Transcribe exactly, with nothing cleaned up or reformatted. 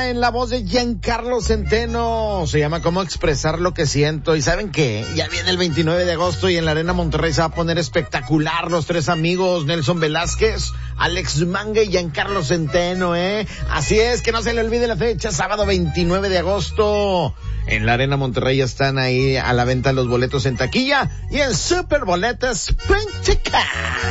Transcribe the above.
rola en la voz de Giancarlo Centeno. Se llama Cómo expresar lo que siento. ¿Y saben qué? Ya viene el veintinueve de agosto y en la Arena Monterrey se va a poner espectacular. Los tres amigos, Nelson Velázquez, Alex Manga y Giancarlo Centeno, ¿eh? Así es, que no se le olvide la fecha, sábado veintinueve de agosto. En la Arena Monterrey ya están ahí a la venta los boletos en taquilla y en Superboletas punto com.